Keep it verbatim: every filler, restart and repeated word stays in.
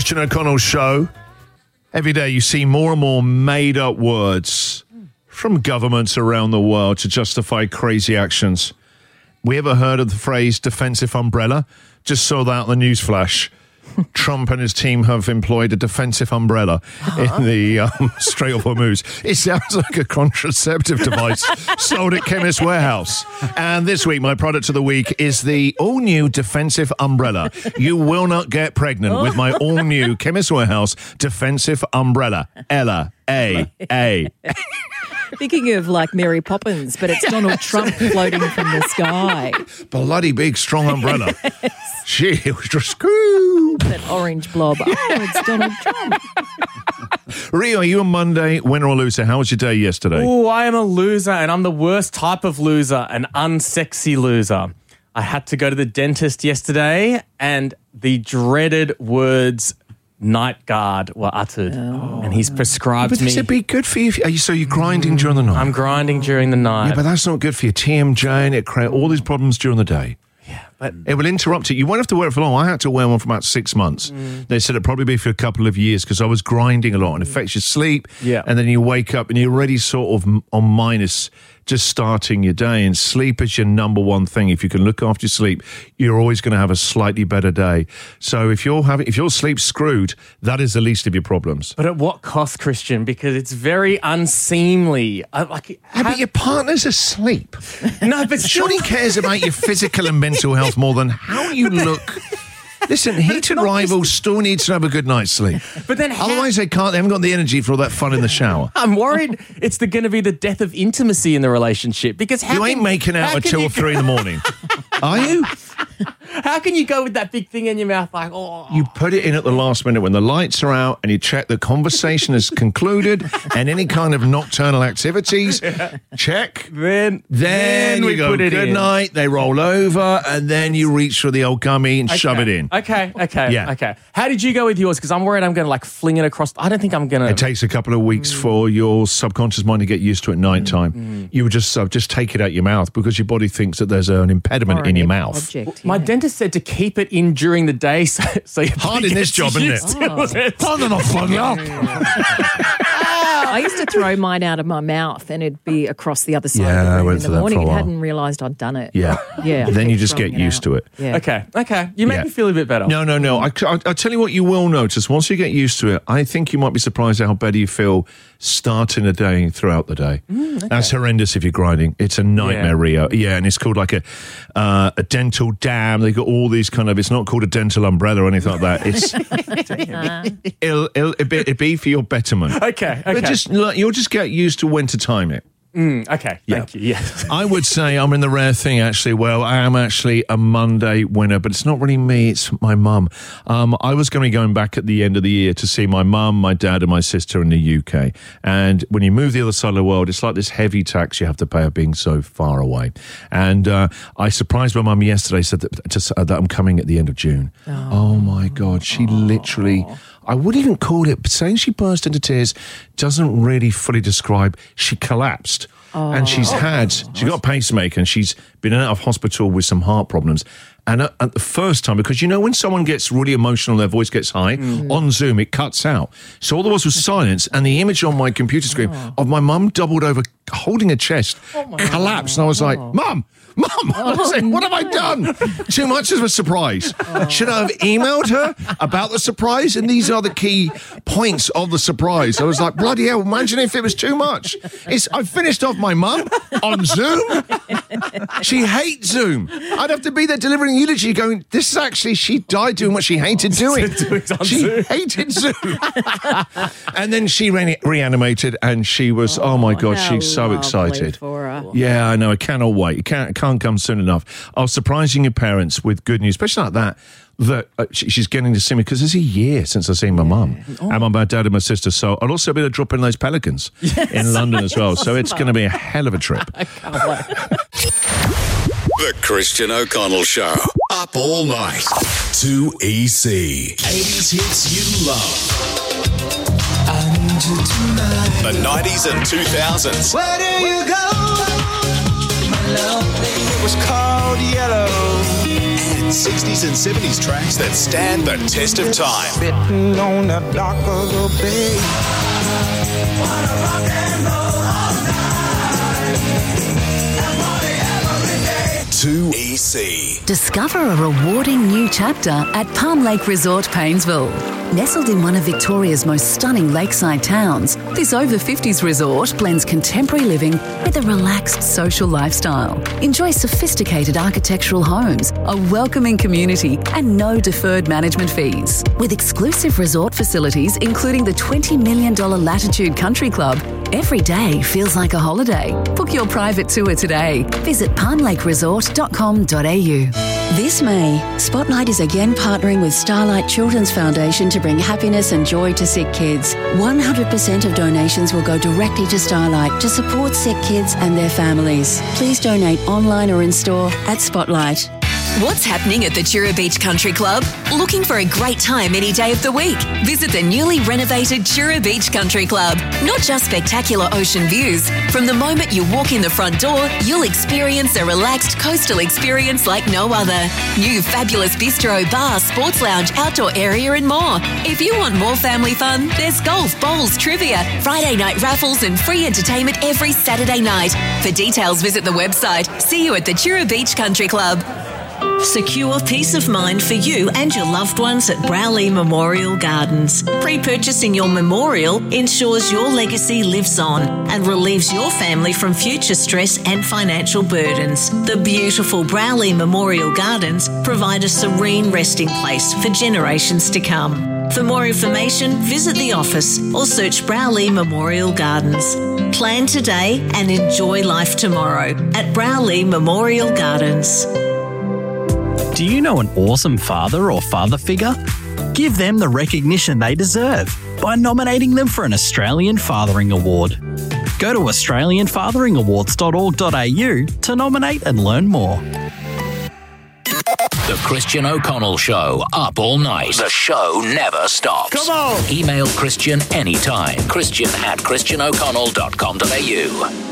Christian O'Connell Show. Every day you see more and more made-up words from governments around the world to justify crazy actions. We ever heard of the phrase defensive umbrella? Just saw that on the news flash. Trump and his team have employed a defensive umbrella uh-huh. in the um, Strait of Hormuz. It sounds like a contraceptive device sold at Chemist Warehouse. And this week, my product of the week is the all-new defensive umbrella. You will not get pregnant oh. with my all-new Chemist Warehouse defensive umbrella. Ella, A, A. Thinking of like Mary Poppins, but it's Donald Trump floating from the sky. Bloody big, strong umbrella. Yes. She was just scoop. That orange blob. Oh, it's Donald Trump. Rio, are you a Monday winner or loser? How was your day yesterday? Oh, I am a loser, and I'm the worst type of loser, an unsexy loser. I had to go to the dentist yesterday, and the dreaded words night guard were uttered, oh. and he's prescribed but me. But it'd be good for you. If, are you so you're grinding during the night? I'm grinding during the night. Yeah, but that's not good for your T M J, and it creates all these problems during the day. Yeah, but it will interrupt it. You won't have to wear it for long. I had to wear one for about six months. Mm. They said it'd probably be for a couple of years because I was grinding a lot and it affects your sleep. Yeah. And then you wake up and you're already sort of on minus just starting your day. And sleep is your number one thing. If you can look after your sleep, you're always going to have a slightly better day. So if you're having, if your sleep's screwed, that is the least of your problems. But at what cost, Christian? Because it's very unseemly. I, like, yeah, how- but your partner's asleep. No, but Surely he cares about your physical and mental health more than how you look. Listen, heated rivals just... still need to have a good night's sleep. But then how... Otherwise they can't, they haven't got the energy for all that fun in the shower. I'm worried it's going to be the death of intimacy in the relationship. Because how You ain't can, making out until you... three in the morning. Are you? How can you go with that big thing in your mouth like, oh. You put it in at the last minute when the lights are out and you check the conversation is concluded and any kind of nocturnal activities, check. Then, then, then you we go, put it good in. night, they roll over and then you reach for the old gummy and okay. shove it in. Okay, okay, yeah. okay. How did you go with yours? Because I'm worried I'm going to like fling it across. I don't think I'm going to. It takes a couple of weeks mm. for your subconscious mind to get used to it at night time. Mm. You would just uh, just take it out your mouth because your body thinks that there's an impediment or in an your mouth. Object, well, yeah. My dentist said to keep it in during the day, so, so you hard in this job, isn't it? Oh. I used to throw mine out of my mouth and it'd be across the other side yeah, of the I room went in through the that morning for a and while. hadn't realised I'd done it. Yeah. Yeah. Then you Keep just get throwing it used out. to it. Yeah. Okay, okay. You make Yeah. me feel a bit better. No, no, no. I, I, I'll tell you what you will notice. Once you get used to it, I think you might be surprised at how better you feel starting a day throughout the day. Mm, okay. That's horrendous if you're grinding. It's a nightmare, Yeah. Rio. Yeah, and it's called like a uh, a dental dam. They've got all these kind of, it's not called a dental umbrella or anything like that. It's it'll, it'll, it'll, be, it'll be for your betterment. Okay, okay. But just, look, you'll just get used to when to time it. Mm, okay, Yeah. thank you. Yeah. I would say I'm in the rare thing, actually. Well, I am actually a Monday winner, but it's not really me. It's my mum. Um, I was going to be going back at the end of the year to see my mum, my dad, and my sister in the U K. And when you move the other side of the world, it's like this heavy tax you have to pay of being so far away. And uh, I surprised my mum yesterday, said that, to, uh, that I'm coming at the end of June. Oh, oh my God. She oh. literally... I wouldn't even call it, but saying she burst into tears doesn't really fully describe. She collapsed. Oh. And she's had, she's got a pacemaker and she's been out of hospital with some heart problems. And at, at the first time, because you know when someone gets really emotional, their voice gets high, mm. on Zoom it cuts out. So all there was was silence and the image on my computer screen oh. of my mum doubled over, holding her chest, oh collapsed. God. And I was like, Mum! Mum, oh, I said, what have I done? Too much of a surprise. Oh. Should I have emailed her about the surprise? And these are the key points of the surprise. I was like, bloody hell, imagine if it was too much. It's, I finished off my mum on Zoom. She hates Zoom. I'd have to be there delivering a eulogy going, this is actually, she died doing what she hated doing. She Zoom. hated Zoom. And then she re- reanimated and she was, oh, oh my God, she's so excited. For her. Yeah, I know. I cannot wait. It can't, can't come soon enough. I was surprising your parents with good news, especially like that, that uh, she, she's getting to see me because it's a year since I've seen my mum oh. and my dad and my sister. So I'll also be able to drop in those Pelicans yes, in London as well. So it's going to be a hell of a trip. I can't wait. The Christian O'Connell Show. Up all night. two E C. eighties hits you love. The nineties and two thousands. Where do you go? My love, it was called Yellow. And sixties and seventies tracks that stand the test of time. Sitting on the dock of the bay. Wanna rock and roll all night. And party every day. two E C. Discover a rewarding new chapter at Palm Lake Resort, Paynesville. Nestled in one of Victoria's most stunning lakeside towns, this over fifties resort blends contemporary living with a relaxed social lifestyle. Enjoy sophisticated architectural homes, a welcoming community, and no deferred management fees. With exclusive resort facilities including the twenty million dollars Latitude Country Club, every day feels like a holiday. Book your private tour today. Visit palm lake resort dot com dot a u. This May, Spotlight is again partnering with Starlight Children's Foundation to bring happiness and joy to sick kids. one hundred percent of donations will go directly to Starlight to support sick kids and their families. Please donate online or in store at Spotlight. What's happening at the Tura Beach Country Club? Looking for a great time any day of the week? Visit the newly renovated Tura Beach Country Club. Not just spectacular ocean views. From the moment you walk in the front door, you'll experience a relaxed coastal experience like no other. New fabulous bistro, bar, sports lounge, outdoor area and more. If you want more family fun, there's golf, bowls, trivia, Friday night raffles and free entertainment every Saturday night. For details, visit the website. See you at the Tura Beach Country Club. Secure peace of mind for you and your loved ones at Browley Memorial Gardens. Pre-purchasing your memorial ensures your legacy lives on and relieves your family from future stress and financial burdens. The beautiful Browley Memorial Gardens provide a serene resting place for generations to come. For more information, visit the office or search Browley Memorial Gardens. Plan today and enjoy life tomorrow at Browley Memorial Gardens. Do you know an awesome father or father figure? Give them the recognition they deserve by nominating them for an Australian Fathering Award. Go to australian fathering awards dot org dot a u to nominate and learn more. The Christian O'Connell Show, up all night. The show never stops. Come on! Email Christian anytime. Christian at christian o'connell dot com dot a u.